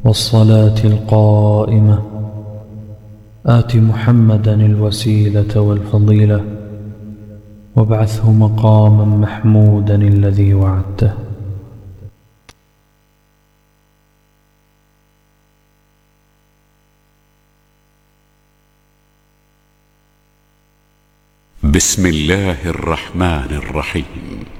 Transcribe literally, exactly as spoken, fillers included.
والصلاة القائمة آت محمدا الوسيلة والفضيلة وابعثه مقاما محمودا الذي وعدته. بسم الله الرحمن الرحيم.